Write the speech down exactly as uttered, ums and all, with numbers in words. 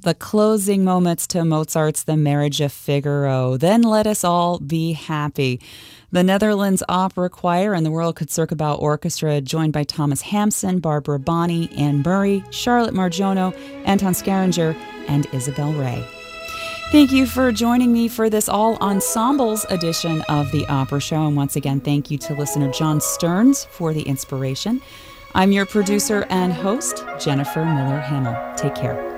the closing moments to Mozart's The Marriage of Figaro. Then let us all be happy. The Netherlands Opera Choir and the Royal Concertgebouw Orchestra, joined by Thomas Hampson, Barbara Bonney, Anne Murray, Charlotte Marjono, Anton Scaringer, and Isabel Ray. Thank you for joining me for this all ensembles edition of the Opera Show. And once again, thank you to listener John Stearns for the inspiration. I'm your producer and host, Jennifer Miller Hamill. Take care.